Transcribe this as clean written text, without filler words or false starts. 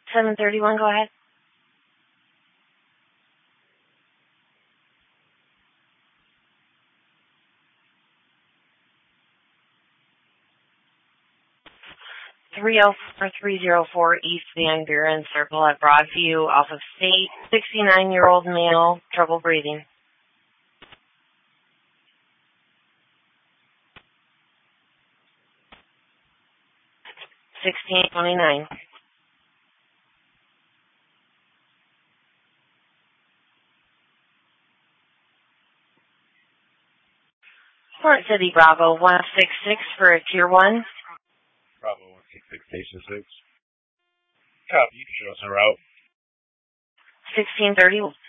731, go ahead. $304,304 East Van Buren Circle at Broadview off of State. 69-year-old male, trouble breathing. $16.29. Port City Bravo 166 for a Tier 1. Bravo 166, Station 6. Copy, show us en route. 1630.